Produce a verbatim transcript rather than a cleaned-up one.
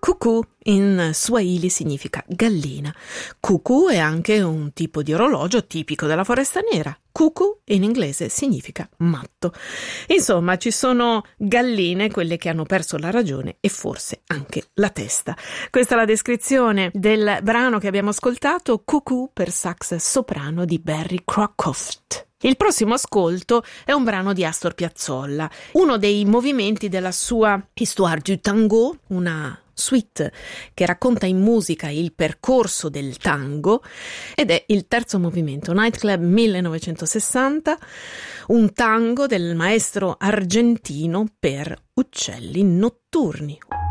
Cuckoo in Swahili significa gallina. Cuckoo è anche un tipo di orologio tipico della Foresta Nera. Cuckoo in inglese significa matto. Insomma, ci sono galline, quelle che hanno perso la ragione e forse anche la testa. Questa è la descrizione del brano che abbiamo ascoltato, Cuckoo per sax soprano di Barry Crockett. Il prossimo ascolto è un brano di Astor Piazzolla, uno dei movimenti della sua Histoire du Tango, una suite che racconta in musica il percorso del tango, ed è il terzo movimento, Nightclub millenovecentosessanta, un tango del maestro argentino per uccelli notturni.